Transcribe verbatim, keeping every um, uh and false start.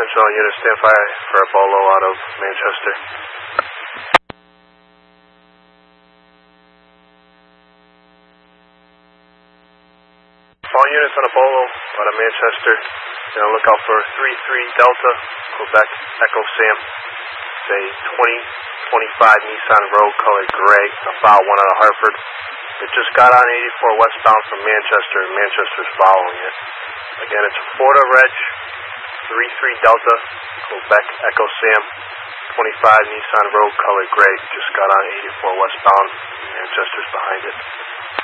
Central unit, stand by for a bolo out of Manchester. All units on a bolo out of Manchester. You know, look out for three three Delta, Quebec, Echo Sam. Say twenty twenty-five Nissan Rogue, color gray, about one out of Hartford. It just got on eighty-four westbound from Manchester, and Manchester's following it. Again, it's Florida Reg, three three Delta, Quebec, Echo Sam, twenty-five Nissan Rogue, color gray, just got on eighty-four westbound, Manchester's behind it.